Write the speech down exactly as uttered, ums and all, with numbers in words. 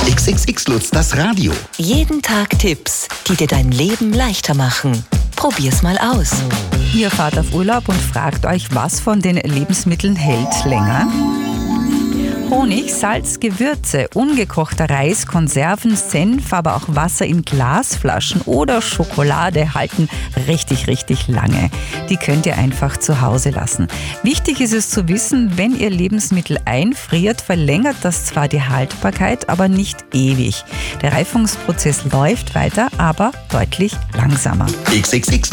X X X Lutz, das Radio. Jeden Tag Tipps, die dir dein Leben leichter machen. Probier's mal aus. Ihr fahrt auf Urlaub und fragt euch, was von den Lebensmitteln hält länger? Honig, Salz, Gewürze, ungekochter Reis, Konserven, Senf, aber auch Wasser in Glasflaschen oder Schokolade halten richtig, richtig lange. Die könnt ihr einfach zu Hause lassen. Wichtig ist es zu wissen, wenn ihr Lebensmittel einfriert, verlängert das zwar die Haltbarkeit, aber nicht ewig. Der Reifungsprozess läuft weiter, aber deutlich langsamer. X X X